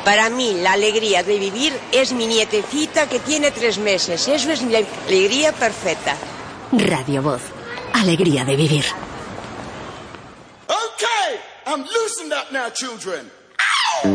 Para mí, la alegría de vivir es mi nietecita que tiene 3 meses. Eso es mi alegría perfecta. Radio Voz. Alegría de vivir. Okay, I'm loosened up now, children.